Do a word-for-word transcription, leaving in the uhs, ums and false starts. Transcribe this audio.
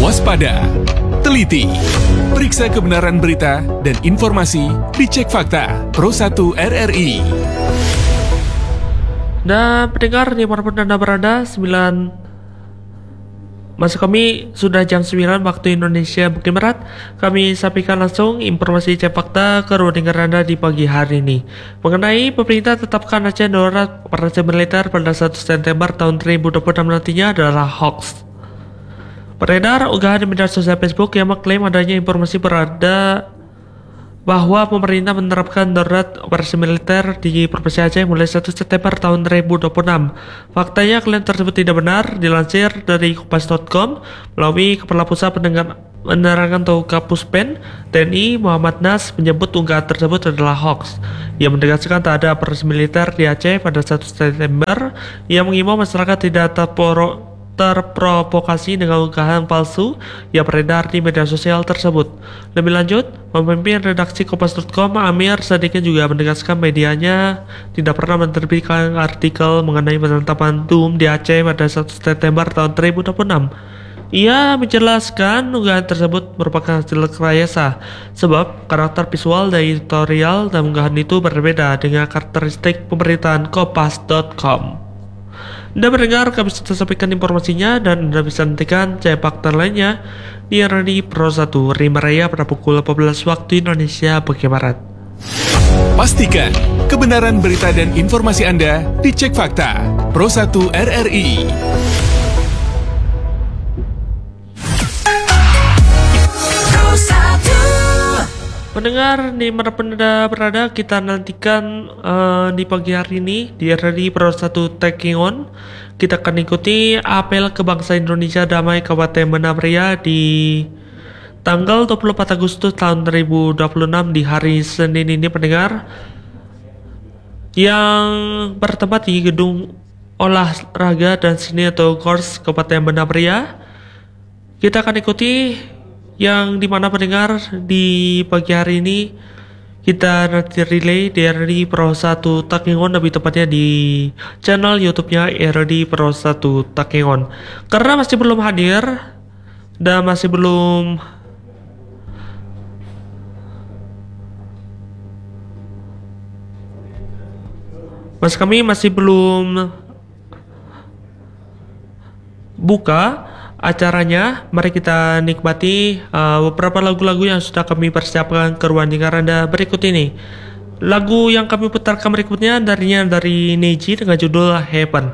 Waspada, teliti, periksa kebenaran berita dan informasi, dicek fakta, Pro satu R R I. Dan pendengar dimanapun Anda berada, sembilan Masa kami sudah jam sembilan waktu Indonesia bagian Barat. Kami sampaikan langsung informasi cek fakta ke ruang dengar Anda di pagi hari ini. Mengenai pemerintah tetapkan Aceh darurat operasi militer pada satu September tahun dua ribu dua puluh enam nantinya adalah hoax. Beredar unggahan di media sosial Facebook yang mengklaim adanya informasi berada bahwa pemerintah menerapkan darurat operasi militer di Provinsi Aceh mulai satu September tahun dua ribu dua puluh enam. Faktanya klaim tersebut tidak benar. Dilansir dari kompas titik com melalui Kepala Pusat Pendengar Penerangan atau Kapuspen T N I Muhammad Nas menyebut unggahan tersebut adalah hoax. Ia menegaskan tak ada operasi militer di Aceh pada satu September. Ia mengimbau masyarakat tidak terporo terprovokasi dengan unggahan palsu yang beredar di media sosial tersebut. Lebih lanjut, pemimpin redaksi kompas titik com Amir Sadikin juga menegaskan medianya tidak pernah menerbitkan artikel mengenai penetapan D U M di Aceh pada satu September tahun dua ribu dua puluh enam. Ia menjelaskan unggahan tersebut merupakan hasil rekayasa sebab karakter visual dari editorial dan unggahan itu berbeda dengan karakteristik pemberitaan kompas titik com. Anda mendengar, kami sudah sampaikan informasinya dan Anda bisa nantikan cek fakta lainnya di R R I Pro satu Rima Raya pada pukul delapan belas waktu Indonesia bagian Barat. Pastikan kebenaran berita dan informasi Anda dicek fakta, Pro satu R R I. Mendengar di mana Anda berada, kita nantikan uh, di pagi hari ini di R R I Pro satu Taking On. Kita akan ikuti apel kebangsaan Indonesia Damai Kabupaten Benar Meriah di tanggal dua puluh empat Agustus tahun dua ribu dua puluh enam di hari Senin ini, pendengar, yang bertempat di Gedung Olahraga dan Seni atau Gors Kabupaten Benar Meriah. Kita akan ikuti yang dimana pendengar di pagi hari ini kita nanti relay di R R I Pro satu Taking On, lebih tepatnya di channel YouTube-nya R R I Pro satu Taking On. Karena masih belum hadir dan masih belum Mas kami masih belum buka acaranya, mari kita nikmati uh, beberapa lagu-lagu yang sudah kami persiapkan ke ruang dengar Anda berikut ini. Lagu yang kami putarkan berikutnya darinya dari Neji dengan judul Heaven.